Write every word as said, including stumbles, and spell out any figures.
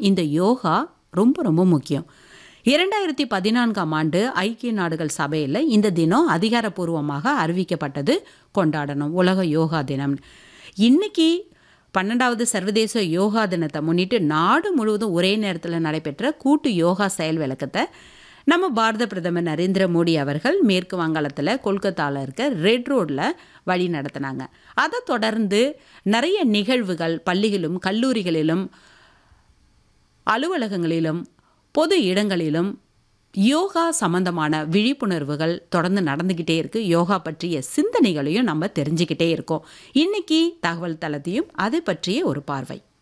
இந்த யோகா ரொம்ப ரொம்ப முக்கியம். இரண்டாயிரத்தி பதினான்காம் ஆண்டு ஐக்கிய நாடுகள் சபையில் இந்த தினம் அதிகாரப்பூர்வமாக அறிவிக்கப்பட்டது, கொண்டாடணும் உலக யோகா தினம். இன்னைக்கு பன்னெண்டாவது சர்வதேச யோகா தினத்தை முன்னிட்டு நாடு முழுவதும் ஒரே நேரத்தில் நடைபெற்ற கூட்டு யோகா செயல் விளக்கத்தை நம்ம பாரத பிரதமர் நரேந்திர மோடி அவர்கள் மேற்கு வங்காளத்தில் கொல்கத்தாவில் இருக்க ரெட் ரோடில் வழி நடத்தினாங்க. அதை தொடர்ந்து நிறைய நிகழ்வுகள் பள்ளிகளிலும் கல்லூரிகளிலும் அலுவலகங்களிலும் பொது இடங்களிலும் யோகா சம்பந்தமான விழிப்புணர்வுகள் தொடர்ந்து நடந்துக்கிட்டே இருக்குது. யோகா பற்றிய சிந்தனைகளையும் நம்ம தெரிஞ்சுக்கிட்டே இருக்கோம். இன்னைக்கு தகவல் தளத்தையும் அதை பற்றிய ஒரு பார்வை.